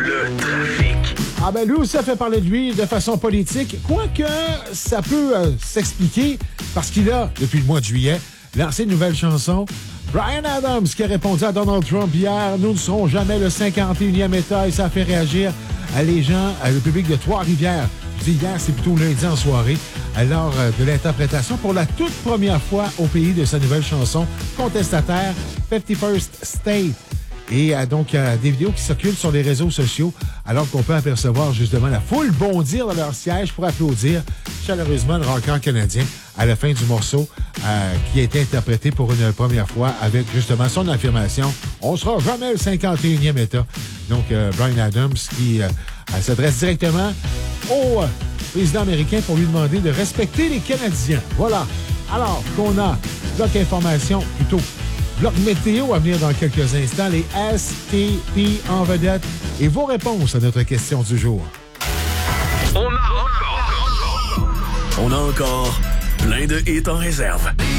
Le trafic. Ah ben lui aussi, ça fait parler de lui de façon politique, quoique ça peut s'expliquer parce qu'il a, depuis le mois de juillet, lancé une nouvelle chanson. Bryan Adams qui a répondu à Donald Trump hier, « Nous ne serons jamais le 51e État » et ça a fait réagir les gens, le public de Trois-Rivières. Je dis hier, c'est plutôt lundi en soirée, lors de l'interprétation pour la toute première fois au pays de sa nouvelle chanson contestataire 51st State. Et donc, des vidéos qui circulent sur les réseaux sociaux, alors qu'on peut apercevoir justement la foule bondir dans leur siège pour applaudir chaleureusement le rocker canadien à la fin du morceau qui a été interprété pour une première fois avec justement son affirmation « On sera jamais le 51e État ». Donc, Bryan Adams qui s'adresse directement au président américain pour lui demander de respecter les Canadiens. Voilà. Alors qu'on a bloc information plutôt bloc météo à venir dans quelques instants, les STP en vedette et vos réponses à notre question du jour. On a encore plein de hits en réserve.